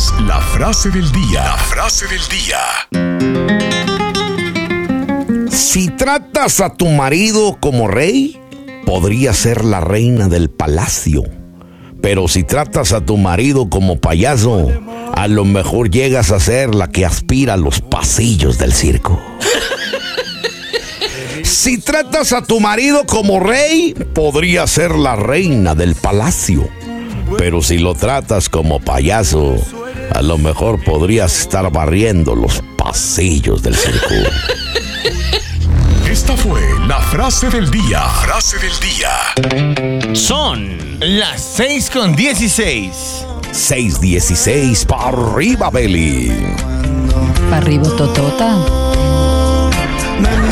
es la frase del día. La frase del día. Si tratas a tu marido como rey, podría ser la reina del palacio. Pero si tratas a tu marido como payaso, a lo mejor llegas a ser la que aspira a los pasillos del circo. Si tratas a tu marido como rey, podría ser la reina del palacio. Pero si lo tratas como payaso, a lo mejor podrías estar barriendo los pasillos del circo. Esta fue la frase del día. Frase del día. Son las 6:16. 6:16 para arriba, Beli. Para arriba, Totota.